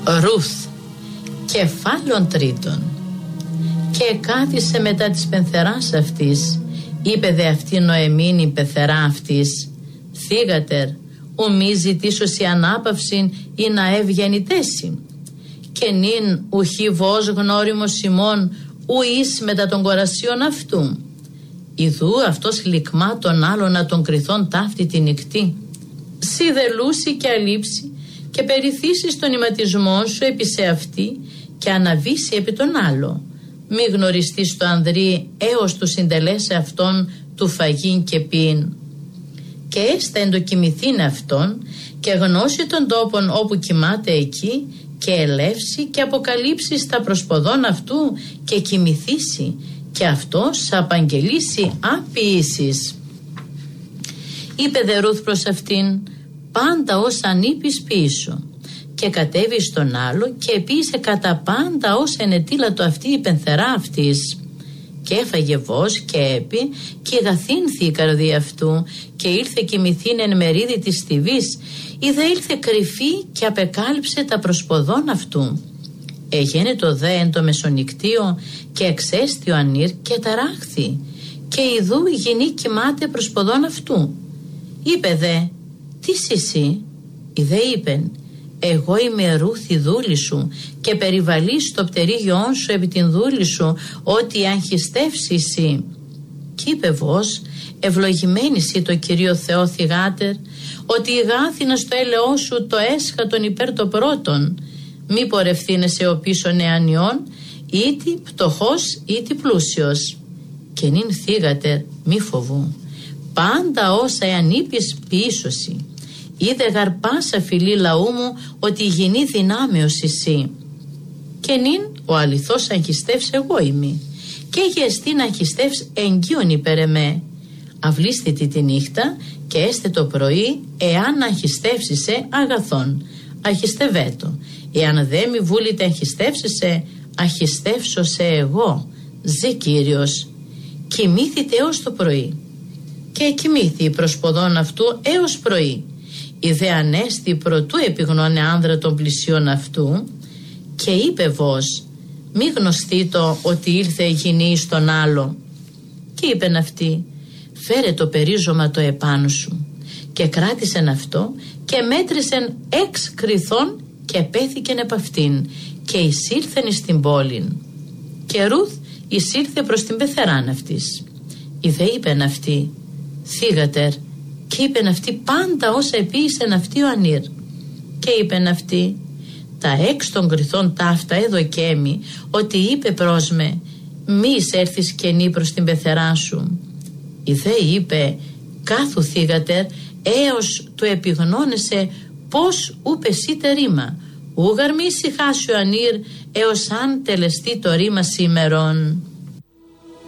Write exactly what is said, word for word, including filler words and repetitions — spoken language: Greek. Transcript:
Ρουθ, κεφάλαιον τρίτον. Και κάθισε μετά της πενθεράς αυτής, είπε δε αυτή Νοεμήν η πεθερά αυτής, θύγατερ, ου μη ζητήσως η ανάπαυση ή να ευγενητέσει. Και νυν ουχή βος γνώριμος ημών, ου εις μετά των κορασίων αυτού. Ιδού αυτός λικμά τον άλλον να τον κριθών ταύτη τη νυχτή. Σιδελούσει και αλείψει και περιθύσει τον ηματισμό σου επί σε αυτή και αναβήσει επί τον άλλο. Μη γνωριστείς το ανδρή έως του συντελέσε αυτόν του φαγήν και πίν. Και έστα εντοκοιμηθήν αυτόν και γνώσει των τόπων όπου κοιμάται εκεί και ελεύσει και αποκαλύψει στα προσποδόν αυτού και κοιμηθήσει και αυτός απαγγελίσει αποιήσεις. Είπε δε Ρουθ προς αυτήν, πάντα όσα ανήπεις πίσω, και κατέβη στον άλλο και επίησε κατά πάντα όσα ενετήλατο αυτή η πενθερά αυτής. Και έφαγε βος και έπι και γαθύνθη η καρδία αυτού και ήρθε κοιμηθήν εν μερίδι της στιβής, ή δε ήλθε κρυφή και απεκάλυψε τα προσποδόν αυτού. Εγένετο δε εν το μεσονικτίο και εξέστη ο ανήρ και ταράχθη, και ιδού η γυνή κοιμάται προσποδόν αυτού. Είπε δε, τι εσύ? Η δε είπεν, εγώ είμαι Ρουθ η δούλη σου και περιβαλείς το πτερίγιόν σου επί την δούλη σου ότι αγχιστεύσει εσύ. Κι είπε βος, ευλογημένη σύ το Κυρίο Θεό θυγάτερ, ότι η γάθηνα στο έλεό σου το έσχατον υπέρ το πρώτον. Μη πορευθύνεσαι ο πίσω νεανιών, ήτι πτωχός ήτι πλούσιος. Και νυν θύγατερ μη φοβού, πάντα όσα εάν είπεις ποιήσωση. Είδε γαρπάσα φιλή λαού μου ότι η γυνή δυνάμεως εσύ. Και νυν ο αληθώς αγχιστεύς εγώ είμαι, και γεστήν αγχιστεύς εγγύον υπέρ εμέ. Αυλίστητη τη νύχτα και έστε το πρωί, εάν αγχιστεύσησε αγαθόν, αγχιστευέτο. Εάν δε μη βούλητε αγχιστεύσησε, αγχιστεύσωσε εγώ, ζε Κύριος. Κοιμήθητε έως το πρωί. Και κοιμήθη προσποδόν αυτού έως πρωί. Η δε ανέστη προτού επιγνώνε άνδρα των πλησίων αυτού, και είπε βος, μη γνωστεί το ότι ήλθε η γυνή στον άλλο. Και είπεν αυτή, φέρε το περίζωμα το επάνω σου. Και κράτησεν αυτό και μέτρησεν εξ κριθών και πέθηκεν επ' αυτήν και εισήλθεν εις την πόλην. Και Ρουθ εισήλθε προς την πεθεράν αυτής. Η δε είπεν αυτή, θύγατερ, και είπεν αυτή πάντα όσα επίησεν αυτή ο ανήρ. Και είπεν αυτή, τα έξ των κριθών ταύτα εδωκέμι, ότι είπε προς με, μη εισέρθεις καινή προς την πεθερά σου. Η δε είπε, κάθου θύγατερ, έως του επιγνώνεσαι πως ούπεσίτε ρήμα, ούγαρ μη ησυχάσει ο ανήρ, έως αν τελεστεί το ρήμα σήμερον.